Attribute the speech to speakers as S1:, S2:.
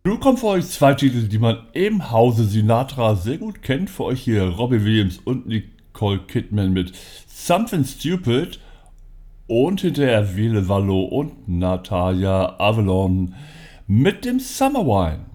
S1: Nun kommen für euch zwei Titel, die man im Hause Sinatra sehr gut kennt. Für euch hier Robbie Williams und Nicole Kidman mit Something Stupid und hinterher Vele Vallo und Natalia Avalon mit dem Summer Wine.